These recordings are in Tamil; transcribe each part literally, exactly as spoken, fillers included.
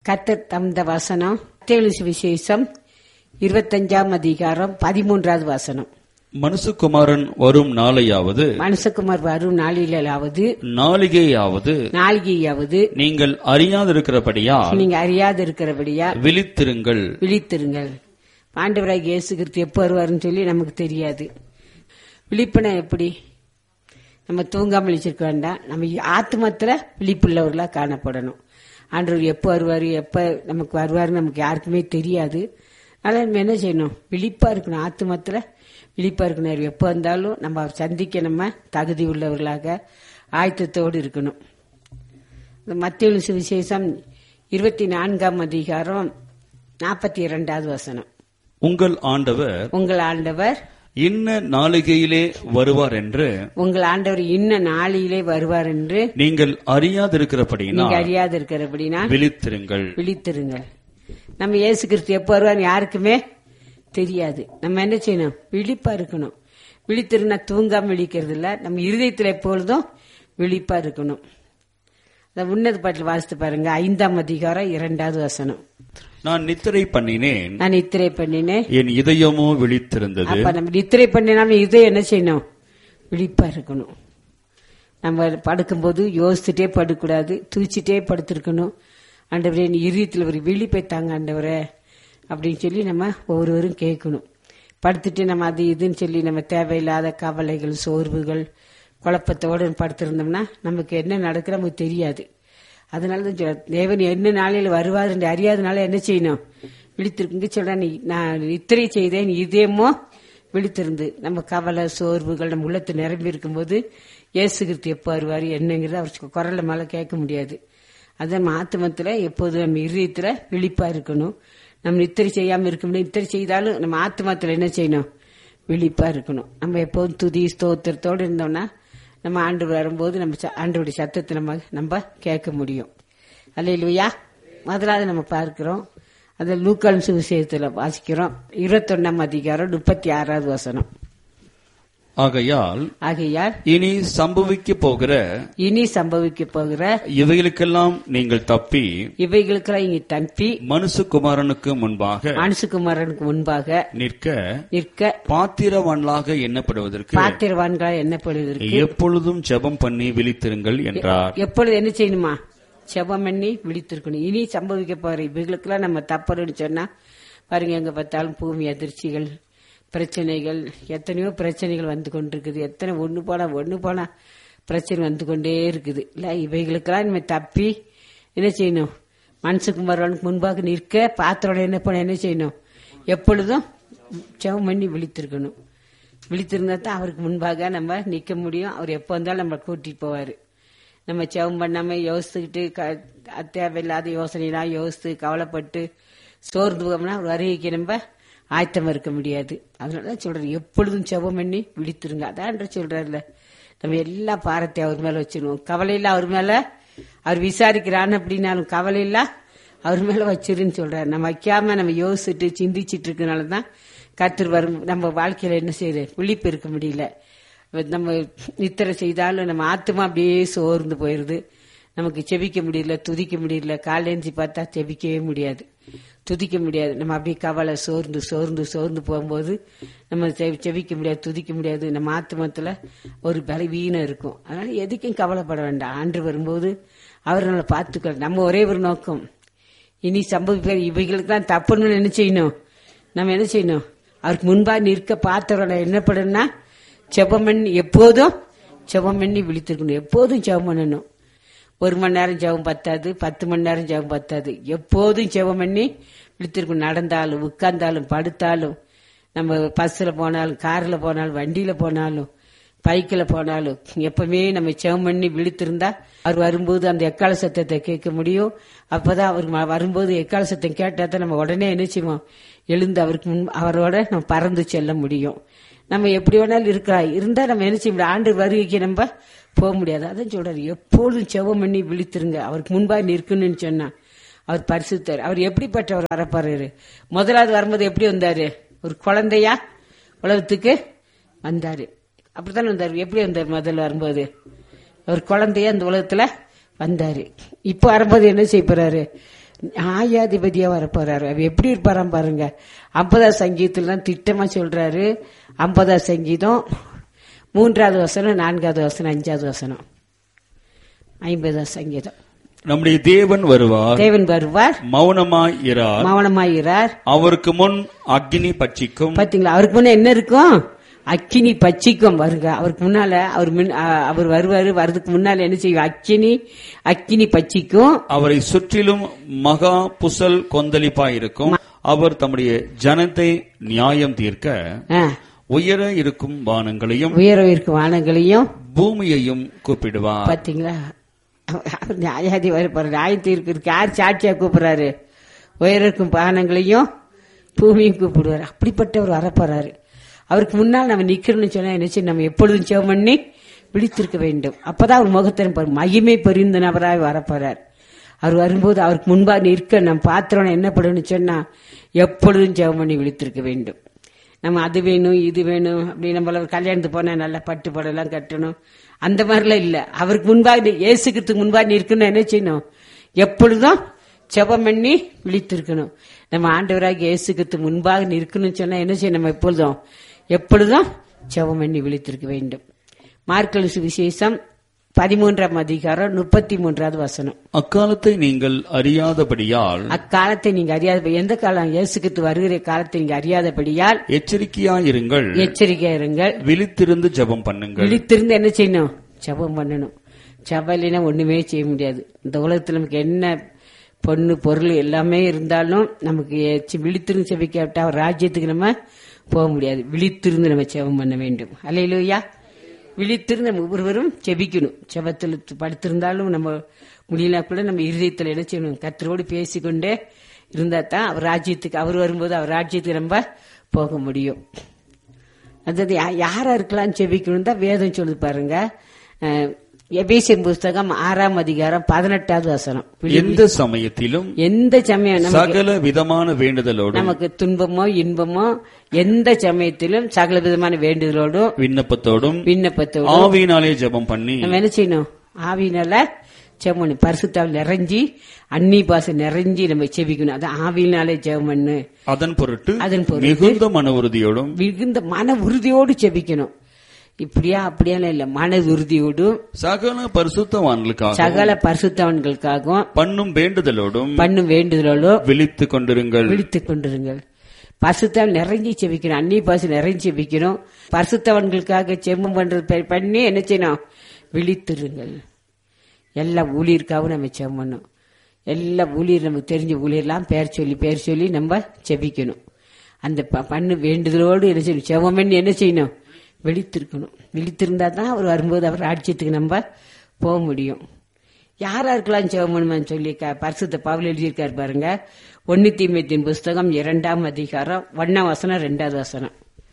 கர்த்தர் தந்த வசனம் மத்தேயு சுவிசேஷம் இருபத்தஞ்சாம் அதிகாரம் பதிமூன்றாவது வசனம். மனுஷகுமாரன் வரும் நாளையாவது மனுஷகுமார் வரும் நாளிலாவது நாளிகையாவது நாளிகையாவது நீங்கள் அறியாதிருக்கிறபடியா நீங்க அறியாதிருக்கிறபடியா விழித்திருங்கள் விழித்திருங்கள். ஆண்டவராகிய இயேசு கிறிஸ்து எப்போ வருவாருன்னு சொல்லி நமக்கு தெரியாது. விழிப்புனா எப்படி? நம்ம தூங்காம விழிச்சிருக்க வேண்டாம். நம்ம ஆத்மத்துல விழிப்புள்ளவர்களா காணப்படணும். ஆண்டவர் எப்போ வருவாரு, எப்ப நமக்கு வருவாருன்னு நமக்கு யாருக்குமே தெரியாது. அதனால நம்ம என்ன செய்யணும்? விழிப்பா இருக்கணும். ஆத்மத்துல விழிப்பா இருக்கணும். எப்போ வந்தாலும் நம்ம சந்திக்க நம்ம தகுதி உள்ளவர்களாக ஆயத்தத்தோடு இருக்கணும். மத்தேயு சுவிசேஷம் இருபத்தி நான்காம் அதிகாரம் நாற்பத்தி இரண்டாவது வசனம். உங்கள் ஆண்டவர் உங்கள் ஆண்டவர் இன்ன நாளிகையிலே வருவார் என்று உங்கள் ஆண்டவர் இன்ன நாளிலே வருவார் என்று நீங்கள் அறியாதிருக்கிறபடினா நீங்க அறியாதிருக்கிறபடினா விழித்திருங்கள் விழித்திருங்கள். நம்ம இயேசு கிறிஸ்து எப்ப வருவார் யாருக்குமே தெரியாது. நம்ம என்ன செய்யணும்? விழிப்பா இருக்கணும். விழித்திருந்தா தூங்காம விழிக்கிறது இல்ல, நம்ம இருதயத்தில் எப்பொழுதும் விழிப்பா இருக்கணும். உன்னத பாட்டில் வாசித்து பாருங்க, ஐந்தாம் அதிகாரம் இரண்டாவது வசனம். நான் நித்திரை பண்ணினேன், நான் நித்திரை பண்ணினேன், என் இதயமோ விழித்திருந்தது. அப்ப நம்ம நித்திரை பண்ணினாம இதயம் என்ன செய்யணும்? விழிப்பா இருக்கணும். நம்ம படுக்கும்போது யோசிச்சுட்டே படுக்கூடாது, தூச்சிட்டே படுத்திருக்கணும். ஆண்டவரே நீ இருதயத்தில் ஒரு விழிப்பை தாங்க ஆண்டவரே அப்படின்னு சொல்லி நம்ம ஒவ்வொருவரும் கேட்கணும். படுத்துட்டு நம்ம அது இதுன்னு சொல்லி நம்ம தேவையில்லாத கவலைகள், சோர்வுகள், குழப்பத்தோடு படுத்திருந்தோம்னா நமக்கு என்ன நடக்குது நமக்கு தெரியாது. அதனாலதான் தேவன் என்ன நாளையில வருவார் என்று அறியாதனால என்ன செய்யணும்? விழித்திருக்குங்க சொல்ற. நீ நான் நித்திரை செய்தேன், இதயமோ விழித்திருந்து. நம்ம கவலை சோர்வுகள் நம்ம உள்ளத்து நிரம்பி இருக்கும் போது இயேசு கிறிஸ்து எப்போ வருவார் என்னங்கிறது அவர் குரல்ல மேல கேட்க முடியாது. அதான் நம்ம ஆத்மத்துல எப்போது நம்ம இதயத்துல விழிப்பா இருக்கணும். நம்ம நித்திரை செய்யாம இருக்க முடியும். நித்திரை செய்தாலும் நம்ம ஆத்மத்துல என்ன செய்யணும்? விழிப்பா இருக்கணும். நம்ம எப்போதும் துதி ஸ்தோத்திரத்தோடு இருந்தோம்னா நம்ம ஆண்டு வரும்போது நம்ம ஆண்டோடைய சத்தத்தை நம்ம நம்ம கேட்க முடியும். அல்லேலூயா. முதலாவது நம்ம பார்க்கிறோம், அதில் லூக்கான் சுவிசேஷத்துல வாசிக்கிறோம், இருபத்தொன்னாம் அதிகாரம் முப்பத்தி ஆறாவது வசனம். ஆகையால் ஆகையால் இனி சம்பவிக்க போகிற இனி சம்பவிக்க போகிற இவைகளுக்கெல்லாம் நீங்கள் தப்பி இவைகளுக்கெல்லாம் இங்க தப்பி மனுஷகுமாரனுக்கு முன்பாக மனுஷகுமாரனுக்கு முன்பாக நிற்க நிற்க பாத்திரவான்களாக எண்ணப்படுவதற்கு பாத்திரவான்களாக எண்ணப்படுவதற்கு எப்பொழுதும் ஜெபம் பண்ணி விழித்திருங்கள் என்றார். எப்பொழுது என்ன செய்யணுமா? ஜெபம் பண்ணி விழித்திருக்கணும். இனி சம்பவிக்க போற இவைகளுக்கெல்லாம் நம்ம தப்பணும்னு சொன்னா பாருங்க, எங்க பார்த்தாலும் பூமி அதிர்ச்சிகள், பிரச்சனைகள், எத்தனையோ பிரச்சனைகள் வந்து கொண்டிருக்குது. எத்தனை ஒண்ணு போனா ஒண்ணு போனா பிரச்சனை வந்து கொண்டே இருக்குது இல்ல. இவைகளுக்கெல்லாம் நம்ம தப்பி என்ன செய்யணும்? மனுஷகுமாரனுக்கு முன்பாக நிற்க பாத்திரோட என்ன பண்ண என்ன செய்யணும்? எப்பொழுதும் ஜெபம் பண்ணி விழித்திருக்கணும். விழித்திருந்தா தான் அவருக்கு முன்பாக நம்ம நிக்க முடியும். அவர் எப்போ வந்தாலும் நம்ம கூட்டிட்டு போவாரு. நம்ம ஜெபம் பண்ணாம யோசிச்சுக்கிட்டு தேவையில்லாத யோசனைலாம் யோசித்து கவலைப்பட்டு சோர்ந்து போகணும்னா அவர் வருகைக்கு நம்ம ஆயத்தமா இருக்க முடியாது. அதனாலதான் சொல்றேன், எப்பொழுதும் ஜெபம் பண்ணி விழித்திருங்க. அதான் சொல்றாருல, நம்ம எல்லா பாரத்தை அவர் மேல வச்சிருவோம். கவலையில அவர் மேல அவர் விசாரிக்கிறான்னு அப்படின்னாலும் கவலையில அவர் மேல வச்சிருன்னு சொல்றாரு. நம்ம வைக்காம நம்ம யோசிச்சுட்டு சிந்திச்சிட்டு இருக்கனாலதான் கர்த்தர் வரும் நம்ம வாழ்க்கையில என்ன செய்யற விழிப்பு இருக்க முடியல. நம்ம நித்திரை செய்தாலும் நம்ம ஆத்மா அப்படியே சோர்ந்து போயிருது. நமக்கு செபிக்க முடியல, துதிக்க முடியல. காலேஞ்சி பார்த்தா செபிக்கவே முடியாது, துதிக்க முடியாது. நம்ம அப்படியே கவலை சோர்ந்து சோர்ந்து சோர்ந்து போகும்போது நம்ம செபிக்க முடியாது, துதிக்க முடியாது. நம்ம ஆத்மத்துல ஒரு பலவீனம் இருக்கும். அதனால எதுக்கும் கவலைப்பட வேண்டாம். ஆண்டு வரும்போது அவர் நம்மளை பார்த்துக்க. நம்ம ஒரே ஒரு நோக்கம், இனி சம்பவிக்கிற இவைகளுக்கு தான் தப்புன்னு என்ன செய்யணும்? நம்ம என்ன செய்யணும்? அவருக்கு முன்பா நிற்க பார்த்தவரோட என்னப்படுன்னா ஜெபம் பண்ணி எப்போதும் ஜெபம் பண்ணி விழித்திருக்கணும். எப்போதும் ஜெபம் பண்ணணும். ஒரு மணி நேரம் ஜெபம் பத்தாது, பத்து மணி நேரம் ஜெபம் பத்தாது. எப்போதும் ஜெபம் பண்ணி விழித்திருக்கணும். நடந்தாலும் உட்கார்ந்தாலும் படுத்தாலும், நம்ம பஸ்ல போனாலும் கார்ல போனாலும் வண்டியில போனாலும் பைக்கில் போனாலும் எப்பவுமே நம்ம ஜெபம் பண்ணி விழித்திருந்தா அவர் வரும்போது அந்த எக்கால சத்தத்தை கேட்க முடியும். அப்பதான் அவர் வரும்போது எக்கால சத்தம் கேட்டா தான் நம்ம உடனே என்ன செய்வோம்? எழுந்து அவருக்கு முன் அவரோட நம்ம பறந்து செல்ல முடியும். நம்ம எப்படி வேணாலும் இருக்கா இருந்தா நம்ம என்ன செய்ய முடியும்? ஆண்டு வருகைக்கு நம்ம போக முடியாது. அதான் சொல்றாரு, எப்பொழுதும் ஜெபம் பண்ணி விழித்திருங்க. அவருக்கு முன்பாக நிற்கணும்னு சொன்னா அவர் பரிசுத்தர். அவர் எப்படிப்பட்டவர் வரப்பாரு? முதலாவது வரும்போது எப்படி வந்தாரு? ஒரு குழந்தையா உலகத்துக்கு வந்தாரு. அப்படித்தானே வந்தாரு. எப்படி வந்தாரு? முதல்ல வரும்போது ஒரு குழந்தையா அந்த உலகத்துல வந்தாரு. இப்ப வரும்போது என்ன செய்ய போறாரு? நியாயாதிபதியா வரப்போறாரு. அவர் எப்படி இருப்பாராம் பாருங்க. ஐம்பதாம் சங்கீதத்துல தான் திட்டமா சொல்றாரு. ஐம்பதாம் சங்கீதம் மூன்றாவது வசனம், நான்காவது வசனம், அஞ்சாவது வசனம். ஐம்பதாம் சங்கீதம். நம்முடைய தேவன் வருவார், தேவன் வருவார், மௌனமாய் இரார், மௌனமாயிரார். அவருக்கு முன் அக்கினி பட்சிக்கும். பாத்தீங்களா, அவருக்கு முன்ன என்ன இருக்கும்? அக்கினி பட்சிக்கும் வருங்க. அவருக்கு முன்னால அவர் முன்- அ- அவர் வருவாரு. வர்றதுக்கு முன்னால என்ன செய்யும்? அக்கினி அக்கினி பட்சிக்கும். அவரை சுற்றிலும் மகா புசல் கொந்தளிப்பாய் இருக்கும். அவர் தம்முடைய ஜனத்தை நியாயம் தீர்க்க ஆ, உயர இருக்கும் வானங்களையும் உயர இருக்கும் வானங்களையும். பூமியையும் கூப்பிடுவார். பாத்தீங்களா, அவர் நியாயாதி வரப்போறாரு. நியாயம் தீர்க்கிறதுக்கு யார் சாட்சியா கூப்பிடுறாரு? உயர இருக்கும் வானங்களையும் பூமியும் கூப்பிடுவார். அப்படிப்பட்டவர் வரப்போறாரு. அவருக்கு முன்னால் நம்ம நிக்கிறோம்னு சொன்னா என்ன செய்யணும்? நம்ம எப்பொழுதும் ஜெபம் பண்ணி விழித்திருக்க வேண்டும். அப்பதான் அவர் முகத்தின் பாரு மகிமை பொரிந்த நபராக வரப்போறார். அவர் வரும்போது அவருக்கு முன்பாக நிற்க நம்ம பாத்திரம் என்ன பண்ணணும்னு சொன்னா எப்பொழுதும் ஜெபம் பண்ணி விழித்திருக்க வேண்டும். நம்ம அது வேணும் இது வேணும் அப்படி நம்மள ஒரு கல்யாணத்துக்கு போனா நல்லா பட்டு படலாம் கட்டணும் அந்த மாதிரிலாம் இல்ல. அவருக்கு முன்பாக இயேசுக்கு முன்பாக நிற்கணும். என்ன செய்யணும்? எப்பொழுதும் ஜெபம் பண்ணி விழித்திருக்கணும். நம்ம ஆண்டவராக இயேசுக்கு முன்பாக நிற்கணும்னு சொன்னா என்ன செய்யணும்? நம்ம எப்பொழுதும் எப்பொழுதும் ஜெபம் பண்ணி விழித்திருக்க வேண்டும். மார்க்கு சுவிசேஷம் பதிமூன்றாம் அதிகாரம் முப்பத்தி மூன்றாவது வசனம். அக்காலத்தை நீங்கள் அறியாதபடியால் அக்காலத்தை நீங்க அறியாத, எந்த காலம்? இயேசுக்கு வருகிற காலத்தை நீங்க அறியாதபடியால் எச்சரிக்கையாயிருங்கள், எச்சரிக்கையா இருங்கள், விழித்திருந்து ஜெபம் பண்ணுங்கள். விழித்திருந்து என்ன செய்யணும்? ஜெபம் பண்ணணும். ஜெபம் இல்லைன்னா ஒண்ணுமே செய்ய முடியாது. இந்த உலகத்துல நமக்கு என்ன பொண்ணு பொருள் எல்லாமே இருந்தாலும் நமக்கு எச்சி- விழித்திருந்து செபிக்காவிட்டா அவர் ராஜ்யத்துக்கு நம்ம போக முடியாது. விழித்திருந்து நம்ம ஜெபம் பண்ண வேண்டும். அல்லேலூயா. விழித்திருந்து நம்ம ஒவ்வொருவரும் செபிக்கணும். செபத்தில் படுத்திருந்தாலும் நம்ம முடியல கூட நம்ம இருதயத்தில் என்ன செய்யணும்? கர்த்தரோடு பேசிக்கொண்டே இருந்தா தான் அவர் ராஜ்யத்துக்கு, அவர் வரும்போது அவர் ராஜ்யத்துக்கு நம்ம போக முடியும். அதாவது யா- யாரா இருக்கலாம்னு செபிக்கணும் தான் வேதம் சொல்லுது பாருங்க. அஹ், எபேசியர் புஸ்தகம் ஆறாம் அதிகாரம் பதினெட்டாவது வசனம். எந்த சமயத்திலும் எந்த சமயம் நமக்கு சகல விதமான வேண்டுதலோடும் நமக்கு துன்பமோ இன்பமோ எந்த சமயத்திலும் சகல விதமான வேண்டுதலோடும் விண்ணப்பத்தோடும் விண்ணப்பத்தோடும் ஆவியினாலே ஜெபம் பண்ணி நம்ம என்ன செய்யணும்? ஆவியினால செவமணி பரிசுத்தாவில் நிறைஞ்சி அன்னி பாச நிறைஞ்சி நம்ம செபிக்கணும். அது ஆவியினாலே ஜெபம் பண்ணு. அதன் பொருட்டு அதன் பொருட்டு மிகுந்த மன உறுதியோடும் மிகுந்த மன உறுதியோடு செபிக்கணும். இப்படியா அப்படியா இல்ல, மன உறுதியோடும் சகல பரிசுத்தவான்களுக்காக சகல பரிசுத்தவன்களுக்காகவும் பண்ணும் வேண்டுதலோடும் பண்ணும் வேண்டுதலோடும் விழித்துக் கொண்டிருங்கள். விழித்துக் கொண்டிருங்கள். பரிசுத்தவன் நிறைஞ்சி செபிக்கணும். அன்னி பாசு நிறைஞ்சி செபிக்கணும். பரிசுத்தவன்களுக்காக செம்மம் பண்றது ப- பண்ணி என்ன செய்யணும்? விழித்திருங்கள். எல்லா ஊழியருக்காகவும் நம்ம செபம் பண்ணணும். எல்லா ஊழியர் நமக்கு தெரிஞ்ச ஊழியர்லாம் பேர் சொல்லி பேர் சொல்லி நம்ம செபிக்கணும். அந்த ப- பண்ணு வேண்டுதலோடு என்ன செய்யணும்? செபம் பண்ணி என்ன செய்யணும்? விழித்திருக்கணும். விழித்திருந்தா தான் அவர் வரும்போது அவர் ராஜ்யத்துக்கு நம்ம போக முடியும். யாரா இருக்கலாம் ஜெபம் பண்ணுமான்னு சொல்லி க- பரிசுத்த பவுல் எழுதியிருக்காரு பாருங்க. ஒன்னு தீமோத்தேயுவின் புஸ்தகம் இரண்டாம் அதிகாரம் ஒன்னாம் வசனம் ரெண்டாவது வசனம்.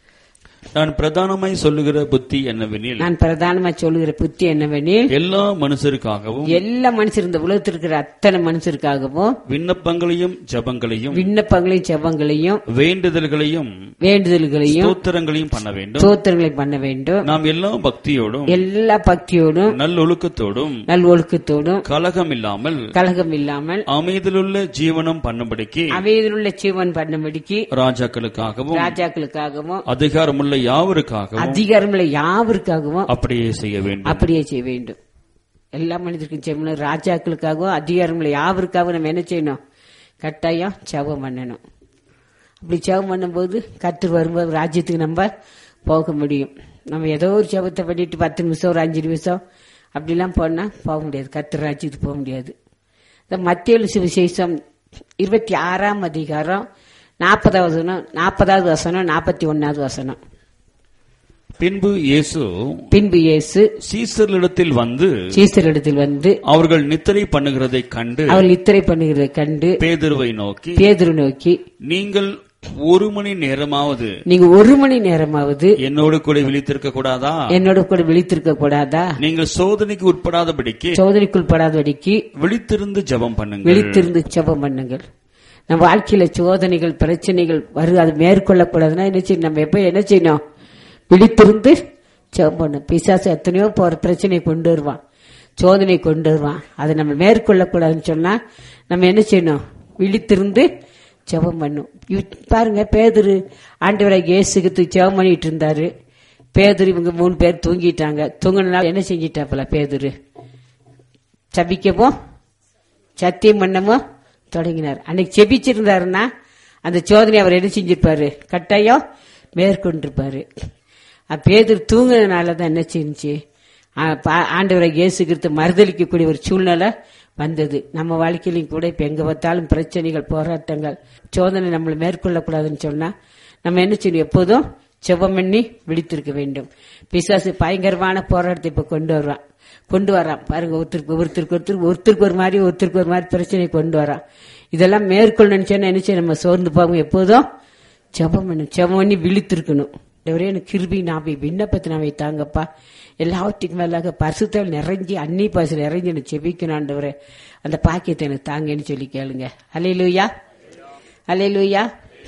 நான் பிரதானமாய் சொல்லுகிற புத்தி என்னவெனில் நான் பிரதானமா சொல்லுகிற புத்தி என்னவெனில் எல்லா மனுஷருக்காகவும் எல்லா மனுஷர், இந்த உலகத்தில் இருக்கிற அத்தனை மனுஷருக்காகவும் விண்ணப்பங்களையும் ஜெபங்களையும் விண்ணப்பங்களையும் செபங்களையும் வேண்டுதல்களையும் வேண்டுதல்களையும் ஸ்தோத்திரங்களையும் பண்ண வேண்டும். ஸ்தோத்திரங்களை பண்ண வேண்டும். நாம் எல்லா பக்தியோடும் எல்லா பக்தியோடும் நல்லொழுக்கத்தோடும் நல் ஒழுக்கத்தோடும் கலகம் இல்லாமல் கலகம் இல்லாமல் அமைதியிலுள்ள ஜீவனம் பண்ணும்படிக்கு அவையிலுள்ள ஜீவன் பண்ணும்படிக்கு ராஜாக்களுக்காகவும் ராஜாக்களுக்காகவும் அதிகாரமுள்ள யாவருக்காகவும் அதிகாரமுள்ள யாவருக்காகவும் அப்படியே செய்ய வேண்டும். அப்படியே செய்ய வேண்டும். எல்லா மனிதருக்கும் செய்யணும். ராஜாக்களுக்காகவும் அதிகாரமுள்ள யாவருக்காகவும் நம்ம என்ன செய்யணும்? கட்டாயம் ஜெபம் பண்ணணும். அப்படி ஜெபம் பண்ணும்போது கர்த்தர் வரும்போது ராஜ்யத்துக்கு நம்ம போக முடியும். நம்ம ஏதோ ஒரு ஜெபத்தை பண்ணிட்டு பத்து நிமிஷம் ஒரு அஞ்சு நிமிஷம் அப்படிலாம் போனா போக முடியாது. கர்த்தர் ராஜ்யத்துக்கு போக முடியாது. இந்த மத்தேயு சுவிசேஷம் இருபத்தி ஆறாம் அதிகாரம் நாற்பதாவது நாற்பதாவது வசனம் நாற்பத்தி ஒன்னாவது வசனம். பின்பு இயேசு பின்பு இயேசு சீசர்களிடத்தில் வந்து சீசரிடத்தில் வந்து அவர்கள் நித்திரை பண்ணுகிறதை கண்டு அவள் நித்திரை பண்ணுகிறதை கண்டு பேதுருவை நோக்கி பேதுரு நோக்கி, நீங்கள் ஒரு மணி நேரமாவது நீங்க ஒரு மணி நேரமாவது என்னோடு கூட விழித்திருக்க கூடாதா? என்னோட கூட விழித்திருக்க கூடாதா? நீங்கள் சோதனைக்கு உட்படாதபடிக்கு சோதனைக்குள் படாதபடிக்கு விழித்திருந்து ஜெபம் பண்ணுங்கள். விழித்திருந்து ஜெபம் பண்ணுங்கள். நம்ம வாழ்க்கையில சோதனைகள் பிரச்சனைகள் வரு அது மேற்கொள்ளக்கூடாதுன்னா என்ன செய்யணும்? நம்ம எப்ப என்ன செய்யணும்? விழித்திருந்து ஜெபம் பண்ணணும். பிசாசு எத்தனையோ போற பிரச்சனை கொண்டு வருவான், சோதனை கொண்டு வருவான். அதை நம்ம மேற்கொள்ளக்கூடாதுன்னு சொன்னா நம்ம என்ன செய்யணும்? விழித்திருந்து ஜெபம் பண்ணும். இவ்- பாருங்க, பேதுரு ஆண்டவரை இயேசுக்கு ஜெபம் பண்ணிட்டு இருந்தாரு. பேதுரு இவங்க மூணு பேர் தூங்கிட்டாங்க. தூங்கினால என்ன செஞ்சிட்டாப்பல பேதுரு? ஜபிக்கவோ சத்தியம் பண்ணமோ தொடங்கினார். அன்னைக்கு செபிச்சிருந்தாருன்னா அந்த சோதனை அவர் என்ன செஞ்சிருப்பாரு? கட்டாயம் மேற்கொண்டிருப்பாரு. பேதுரு தூங்குனதுனாலதான் என்ன செஞ்சு ஆண்டவரை இயேசு கிறிஸ்து மறுதலிக்கக்கூடிய ஒரு சூழ்நிலை வந்தது. நம்ம வாழ்க்கையிலும் கூட இப்ப எங்க பார்த்தாலும் பிரச்சனைகள், போராட்டங்கள், சோதனை நம்மளை மேற்கொள்ளக்கூடாதுன்னு சொன்னா நம்ம என்ன செய்யணும்? எப்போதும் செபம் பண்ணி விழித்திருக்க வேண்டும். பிசாசு பயங்கரமான போராட்டத்தை இப்ப கொண்டு வருவான் கொண்டு வரான் பாருங்க. ஒருத்தருக்கு ஒருத்தருக்கு ஒருத்தருக்கு ஒருத்தருக்கு ஒரு மாதிரி ஒருத்தருக்கு ஒரு மாதிரி பிரச்சனை கொண்டு வரான். இதெல்லாம் மேற்கொள்ள நினைச்சோன்னா என்ன செய்ய? நம்ம சோர்ந்து போவோம். எப்போதும் ஜெபம் பண்ணணும். ஜெபம் பண்ணி விழித்திருக்கணும். ஒரே எனக்கு கிருபி நாபி விண்ணப்பத்தை நாவை தாங்கப்பா, எல்லாவற்றுக்கும் மேலாக பரிசுத்தால் நிறைஞ்சி அன்னி பாசு நிறைஞ்சி எனக்கு செபிக்கணும் ஆண்டவரே, அந்த பாக்கியத்தை எனக்கு தாங்கன்னு சொல்லி கேளுங்க. அல்லேலூயா, அல்லேலூயா.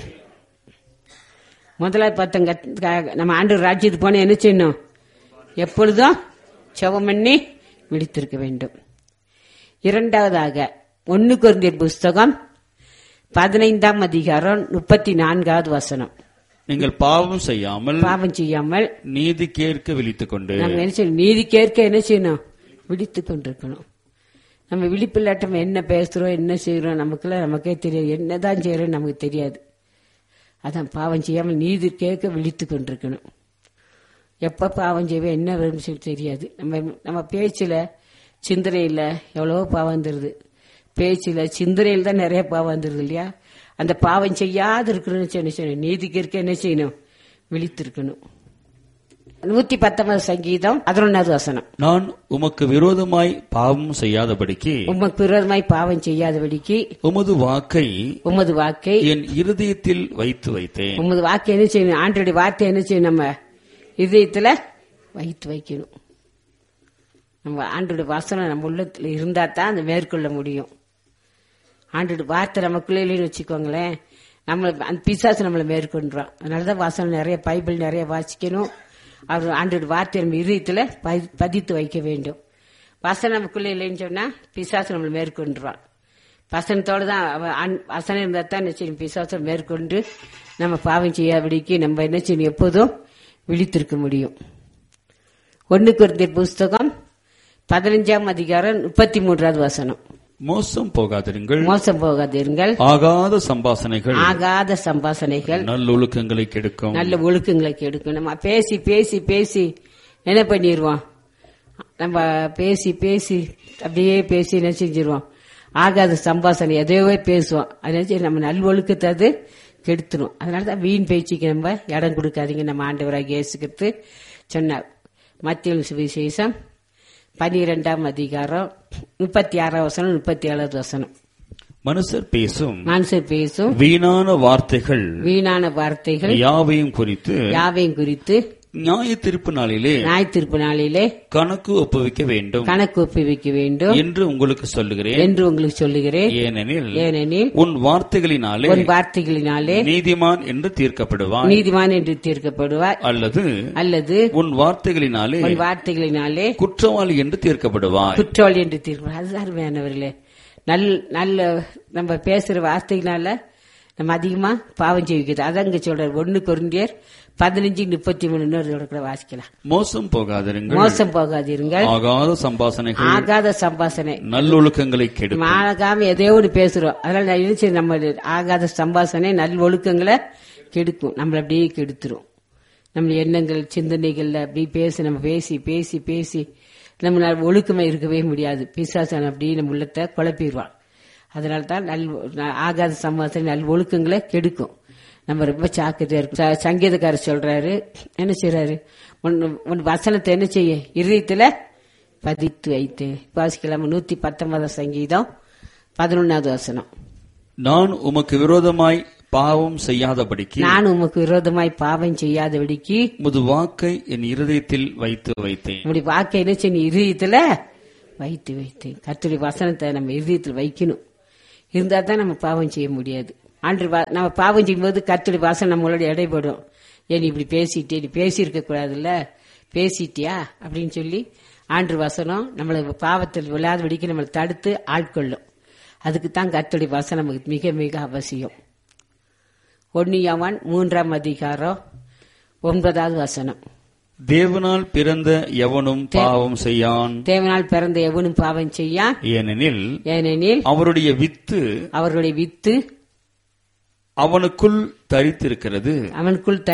முதலாவது பார்த்தங்க, நம்ம ஆண்டவர் ராஜ்யத்துக்கு போன என்ன செய்யணும்? எப்பொழுதும் ஜெபம் பண்ணி விழித்திருக்க வேண்டும். இரண்டாவதாக ஒன்னு கொரிந்தியர் புஸ்தகம் பதினைந்தாம் அதிகாரம் முப்பத்தி நான்காவது வசனம். நீங்கள் பாவம் செய்யாமல் பாவம் செய்யாமல் நீதி கேட்க விழித்துக் கொண்டு. நம்ம என்ன செய்யணும்? நீதி கேட்க என்ன செய்யணும்? விழித்துக் கொண்டிருக்கணும். நம்ம விழிப்பில்லாட்டம் என்ன பேசுறோம், என்ன செய்யறோம், நமக்குள்ள நமக்கே தெரியாது. என்னதான் செய்யறோம் நமக்கு தெரியாது. அதான் பாவம் செய்யாமல் நீதி கேட்க விழித்துக் கொண்டிருக்கணும். எப்ப பாவம் செய்வேன், என்ன வரும் சொல்லி தெரியாது. நம்ம நம்ம பேச்சுல சிந்தனையில எவ்வளவோ பாவம் வந்துருது. பேச்சுல சிந்தனையில் தான் நிறைய பாவம் வந்துருது இல்லையா? அந்த பாவம் செய்யாது இருக்கணும்னு நீதிக்கு இருக்க என்ன செய்யணும்? விழித்திருக்கணும். நூத்தி பத்தொன்பது சங்கீதம் பதினொன்னாவது வசனம். நான் உமக்கு விரோதமாய் பாவம் செய்யாதபடிக்கு உமக்கு விரோதமாய் பாவம் செய்யாதபடிக்கு உமது வாக்கை உமது வாக்கை என் இருதயத்தில் வைத்து வைத்தேன். உமது வாக்கை என்ன செய்யணும்? ஆண்டோடைய வார்த்தை என்ன செய்யணும்? நம்ம இதயத்துல வைத்து வைக்கணும். நம்ம ஆண்டோடைய வசனம் நம்ம உள்ளத்துல இருந்தா தான் அந்த மேற்கொள்ள முடியும். ஆண்டோட வார்த்தை நமக்குள்ளே இல்லைன்னு வச்சுக்கோங்களேன், நம்மள அந்த பிசாசு நம்மளை மேற்கொண்டுறோம். அதனாலதான் வசனம் நிறைய, பைபிள் நிறைய வாசிக்கணும். அவர் ஆண்டோட வார்த்தை நம்ம இதயத்துல பதித்து வைக்க வேண்டும். வசனம் நமக்குள்ளே இல்லைன்னு சொன்னா பிசாசு நம்மளை மேற்கொண்டுருவான். வசனத்தோட தான் வசனம் இருந்தா தான் என்ன செய்யணும்? பிசாசை மேற்கொண்டு நம்ம பாவம் செய்யாதபடிக்கு நம்ம என்ன செய்யணும்? எப்போதும் விழித்திருக்க முடியும். ஒன்னு கொரிந்தியர் புஸ்தகம் பதினஞ்சாம் அதிகாரம் முப்பத்தி மூன்றாவது வசனம். மோசம் போகாதிருங்கள், மோசம் போகாதிருங்கள், ஆகாத சம்பாசனைகள் ஆகாத சம்பாசனைகள் நல்லொழுக்கங்களை கெடுக்கும். நல்ல ஒழுக்கங்களை கெடுக்கும். நம்ம பேசி பேசி பேசி என்ன பண்ணிடுவோம்? நம்ம பேசி பேசி அப்படியே பேசி என்ன செஞ்சிருவோம்? ஆகாத சம்பாசனை எதையோ பேசுவோம். அதனால நம்ம நல் ஒழுக்கத்தை அது கெடுத்துரும். அதனாலதான் வீண் பேச்சுக்கு நம்ம இடம் கொடுக்காதீங்க. நம்ம ஆண்டவராக இயேசு கிறிஸ்து சொன்னார். மத்தேயு சுவிசேஷம் பனிரெண்டாம் அதிகாரம் முப்பத்தி ஆறாம் வசனம் முப்பத்தி ஏழாவது வசனம். மனுஷர் பேசும் மனுஷர் பேசும் வீணான வார்த்தைகள் வீணான வார்த்தைகள் யாவையும் குறித்து யாவையும் குறித்து நியாய தீர்ப்பு நாளிலே நியாய தீர்ப்பு நாளிலே கணக்கு ஒப்புவிக்க வேண்டும் கணக்கு ஒப்புவிக்க வேண்டும் என்று உங்களுக்கு சொல்லுகிறேன் என்று உங்களுக்கு சொல்லுகிறேன். ஏனெனில் ஏனெனில் உன் வார்த்தைகளினாலே உன் வார்த்தைகளினாலே நீதிமான் என்று தீர்க்கப்படுவான், நீதிமான் என்று தீர்க்கப்படுவார். அல்லது அல்லது உன் வார்த்தைகளினாலே உன் வார்த்தைகளினாலே குற்றவாளி என்று தீர்க்கப்படுவான். குற்றவாளி என்று தீர்க்கப்படுவார். அதுதான் அருமையானவர்களே. நல்ல நல்ல நம்ம பேசுற வார்த்தைகளால நம்ம அதிகமா பாவம் செய்விக்கிறது. அதான் இங்க சொல்றாரு. ஒன்னு கொரிந்தியர் பதினஞ்சு முப்பத்தி மூணு வாசிக்கலாம். மோசம் போகாதிருங்கள், மோசம் போகாதீர்கள், ஆகாத சம்பாசனைகள் ஆகாத சம்பாசனை நல்லொழுக்கங்களை கெடுக்கும். ஆகாம எதையோ ஒன்று பேசுறோம். அதனால நான் நினைச்சு நம்ம ஆகாத சம்பாசனை நல் ஒழுக்கங்களை கெடுக்கும். நம்மள அப்படியே கெடுத்துரும். நம்ம எண்ணங்கள் சிந்தனைகள்ல அப்படி பேசி நம்ம பேசி பேசி பேசி நம்ம ஒழுக்கமா இருக்கவே முடியாது. பிசாசன் அப்படியே நம்ம உள்ளத்தை குழப்பிடுவான். அதனால தான் நல் ஆகாத சம்பாசனை நல் ஒழுக்கங்களை கெடுக்கும். நம்ம ரொம்ப ஜாக்கிரதையா இருக்கும். சங்கீதக்காரர் சொல்றாரு, என்ன செய்யறாரு? உன் வசனத்தை என்ன செய்ய? இதயத்துல பதித்து வைத்து. வாசிக்கலாம். நூத்தி பத்தொன்பதாம் சங்கீதம் பதினொன்னாவது வசனம். நான் உமக்கு விரோதமாய் பாவம் செய்யாதபடிக்கு நான் உமக்கு விரோதமாய் பாவம் செய்யாதபடிக்கு உமது வாக்கை என் இருதயத்தில் வைத்து வைத்தேன். நம்முடைய வாக்கை என்ன செய்ய? இதயத்துல வைத்து வைத்தேன். கர்த்தருடைய வசனத்தை நம்ம இதயத்தில் வைக்கணும். இருந்தா தான் நம்ம பாவம் செய்ய முடியாது. ஆண்டு நம்ம பாவம் செய்யும்போது கர்த்தருடைய வாசனை நம்மளோட இடைப்படும். ஏன் இப்படி பேசிட்டே, நீ பேசியிருக்க கூடாதுல்ல, பேசிட்டியா அப்படின்னு சொல்லி ஆண்டு வசனம் நம்மளை பாவத்தில் விழாதபடிக்கு நம்மளை தடுத்து ஆட்கொள்ளும். அதுக்கு தான் கர்த்தருடைய வசனம் நமக்கு மிக மிக அவசியம். ஒன்னியவன் மூன்றாம் அதிகாரம் ஒன்பதாவது வசனம். தேவனால் பிறந்த எவனும் பாவம் செய்யான். தேவனால் பிறந்த எவனும் பாவம் செய்யான். ஏனெனில் ஏனெனில் அவருடைய வித்து அவருடைய வித்து அவனுக்குள் தரித்திருக்கிறது. அவனுக்குள்